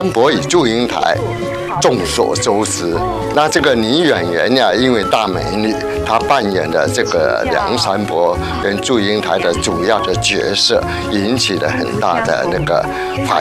伯与祝英台众所周知。那这个女演员呀，因为大美女，她扮演的这个梁山伯跟祝英台的主要的角色，引起了很大的那个反